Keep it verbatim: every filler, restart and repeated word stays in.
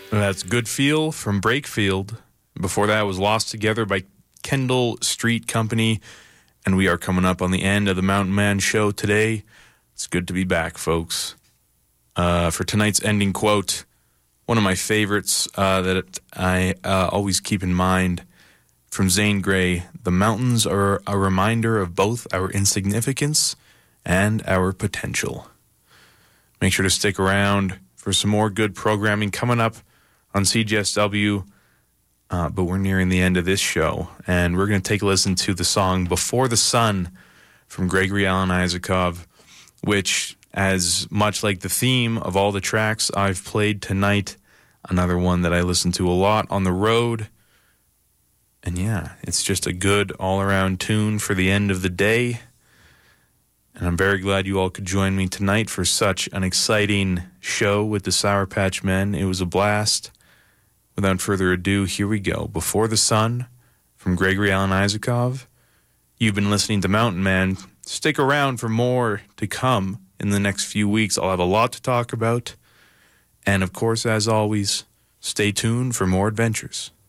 That's Good Feel from Breakfield. Before that was Lost Together by Kendall Street Company. And we are coming up on the end of the Mountain Man Show today. It's good to be back, folks. Uh, for tonight's ending quote, one of my favorites uh, that I uh, always keep in mind from Zane Grey: the mountains are a reminder of both our insignificance and our potential. Make sure to stick around for some more good programming coming up on C G S W, uh, but we're nearing the end of this show, and we're going to take a listen to the song Before the Sun from Gregory Alan Isakov, which, as much like the theme of all the tracks I've played tonight, another one that I listen to a lot on the road. And yeah, it's just a good all-around tune for the end of the day. And I'm very glad you all could join me tonight for such an exciting show with the Sour Patch Men. It was a blast. Without further ado, here we go. Before the Sun from Gregory Alan Isakov. You've been listening to Mountain Man. Stick around for more to come in the next few weeks. I'll have a lot to talk about. And of course, as always, stay tuned for more adventures.